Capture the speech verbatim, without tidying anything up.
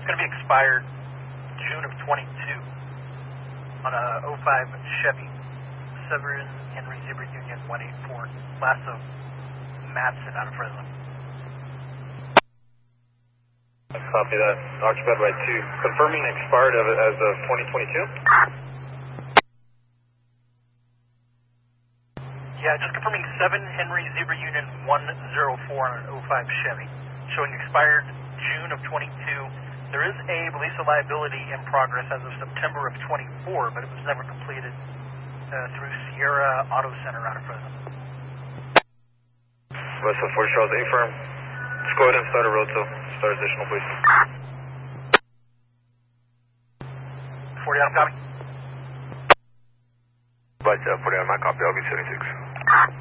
going to be expired June of twenty-two on a oh five Chevy, Severin Henry Zebra Union one eighty-four, Lasso, Matson out of Fresno. Copy that. Archibald right two. Confirming expired of, as of twenty twenty-two? Yeah, just confirming seven Henry Zebra Union one oh four on an oh five Chevy, showing expired June of twenty-two. There is a release of liability in progress as of September of twenty-four, but it was never completed uh, through Sierra Auto Center out of Fresno. West of forty Charles A firm. Let's go ahead and start a road to start additional, please. forty out of copy. Right, uh, forty on my copy, I'll be seventy-six.